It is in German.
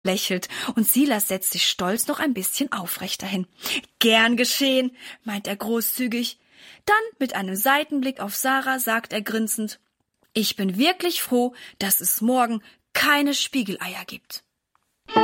lächelt und Silas setzt sich stolz noch ein bisschen aufrechter hin. Gern geschehen, meint er großzügig. Dann mit einem Seitenblick auf Sarah sagt er grinsend: Ich bin wirklich froh, dass es morgen keine Spiegeleier gibt.